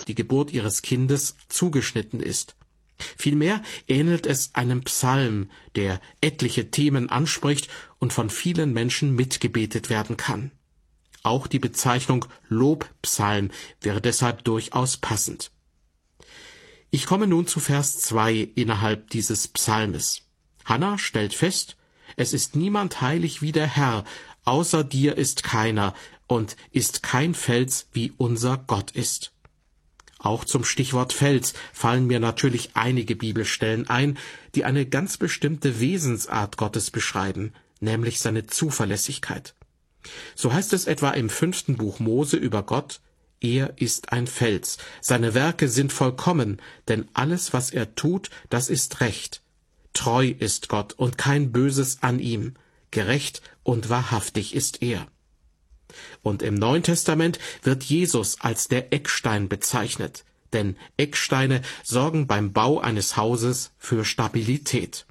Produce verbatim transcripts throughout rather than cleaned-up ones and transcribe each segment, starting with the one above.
auf die Geburt ihres Kindes zugeschnitten ist. Vielmehr ähnelt es einem Psalm, der etliche Themen anspricht und von vielen Menschen mitgebetet werden kann. Auch die Bezeichnung Lobpsalm wäre deshalb durchaus passend. Ich komme nun zu Vers zwei innerhalb dieses Psalmes. Hannah stellt fest, es ist niemand heilig wie der Herr, außer dir ist keiner, und ist kein Fels, wie unser Gott ist. Auch zum Stichwort Fels fallen mir natürlich einige Bibelstellen ein, die eine ganz bestimmte Wesensart Gottes beschreiben, nämlich seine Zuverlässigkeit. So heißt es etwa im fünften Buch Mose über Gott: Er ist ein Fels, seine Werke sind vollkommen, denn alles, was er tut, das ist recht. Treu ist Gott und kein Böses an ihm, gerecht und wahrhaftig ist er. Und im Neuen Testament wird Jesus als der Eckstein bezeichnet, denn Ecksteine sorgen beim Bau eines Hauses für Stabilität.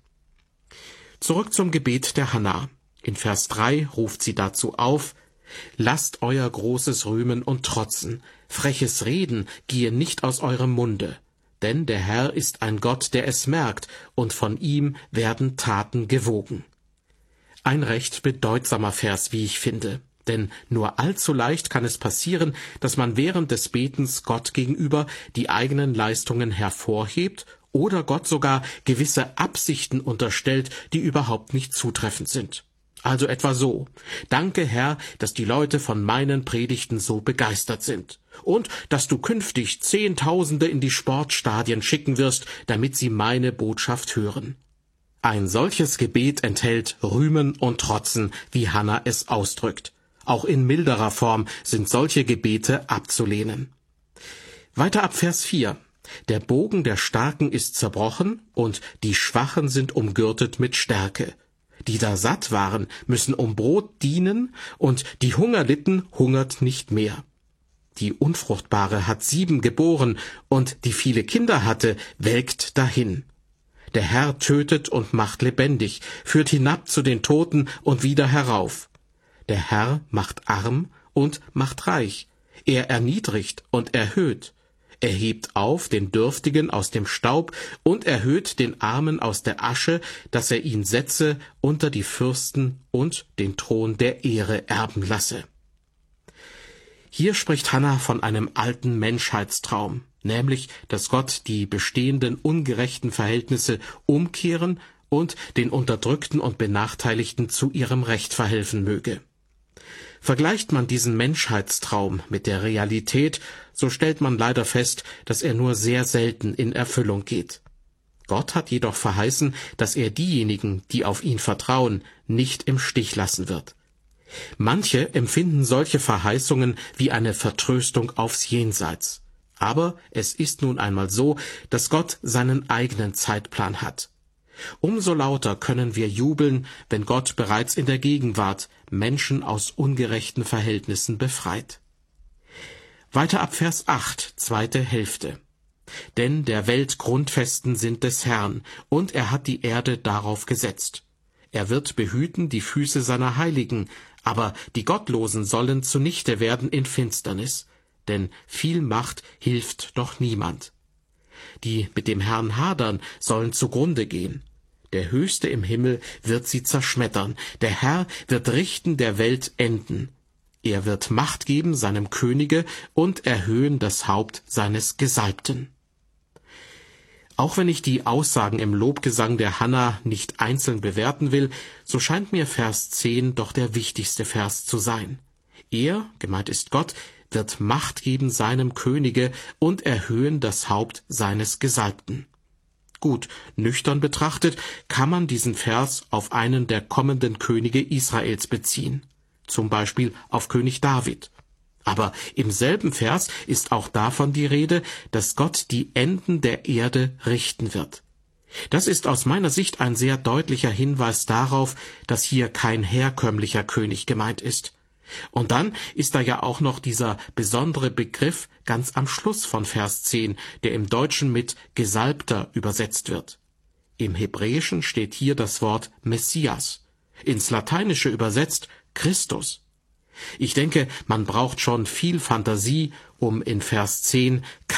Zurück zum Gebet der Hannah. In Vers drei ruft sie dazu auf: Lasst euer Großes rühmen und trotzen, freches Reden gehe nicht aus eurem Munde, denn der Herr ist ein Gott, der es merkt, und von ihm werden Taten gewogen. Ein recht bedeutsamer Vers, wie ich finde. Denn nur allzu leicht kann es passieren, dass man während des Betens Gott gegenüber die eigenen Leistungen hervorhebt oder Gott sogar gewisse Absichten unterstellt, die überhaupt nicht zutreffend sind. Also etwa so: Danke, Herr, dass die Leute von meinen Predigten so begeistert sind und dass du künftig Zehntausende in die Sportstadien schicken wirst, damit sie meine Botschaft hören. Ein solches Gebet enthält Rühmen und Trotzen, wie Hannah es ausdrückt. Auch in milderer Form sind solche Gebete abzulehnen. Weiter ab Vers vier. Der Bogen der Starken ist zerbrochen und die Schwachen sind umgürtet mit Stärke. Die da satt waren, müssen um Brot dienen und die Hunger litten, hungert nicht mehr. Die Unfruchtbare hat sieben geboren und die viele Kinder hatte, welkt dahin. Der Herr tötet und macht lebendig, führt hinab zu den Toten und wieder herauf. Der Herr macht arm und macht reich. Er erniedrigt und erhöht. Er hebt auf den Dürftigen aus dem Staub und erhöht den Armen aus der Asche, dass er ihn setze unter die Fürsten und den Thron der Ehre erben lasse. Hier spricht Hannah von einem alten Menschheitstraum, nämlich, dass Gott die bestehenden ungerechten Verhältnisse umkehren und den Unterdrückten und Benachteiligten zu ihrem Recht verhelfen möge. Vergleicht man diesen Menschheitstraum mit der Realität, so stellt man leider fest, dass er nur sehr selten in Erfüllung geht. Gott hat jedoch verheißen, dass er diejenigen, die auf ihn vertrauen, nicht im Stich lassen wird. Manche empfinden solche Verheißungen wie eine Vertröstung aufs Jenseits. Aber es ist nun einmal so, dass Gott seinen eigenen Zeitplan hat. Umso lauter können wir jubeln, wenn Gott bereits in der Gegenwart Menschen aus ungerechten Verhältnissen befreit. Weiter ab Vers acht, zweite Hälfte. Denn der Welt Grundfesten sind des Herrn, und er hat die Erde darauf gesetzt. Er wird behüten die Füße seiner Heiligen, aber die Gottlosen sollen zunichte werden in Finsternis, denn viel Macht hilft doch niemand. Die mit dem Herrn hadern, sollen zugrunde gehen. Der Höchste im Himmel wird sie zerschmettern, der Herr wird richten der Welt Enden. Er wird Macht geben seinem Könige und erhöhen das Haupt seines Gesalbten. Auch wenn ich die Aussagen im Lobgesang der Hannah nicht einzeln bewerten will, so scheint mir Vers zehn doch der wichtigste Vers zu sein. Er, gemeint ist Gott, wird Macht geben seinem Könige und erhöhen das Haupt seines Gesalbten. Gut, nüchtern betrachtet kann man diesen Vers auf einen der kommenden Könige Israels beziehen, zum Beispiel auf König David. Aber im selben Vers ist auch davon die Rede, dass Gott die Enden der Erde richten wird. Das ist aus meiner Sicht ein sehr deutlicher Hinweis darauf, dass hier kein herkömmlicher König gemeint ist. Und dann ist da ja auch noch dieser besondere Begriff ganz am Schluss von Vers zehn, der im Deutschen mit Gesalbter übersetzt wird. Im Hebräischen steht hier das Wort Messias, ins Lateinische übersetzt Christus. Ich denke, man braucht schon viel Fantasie, um in Vers zehn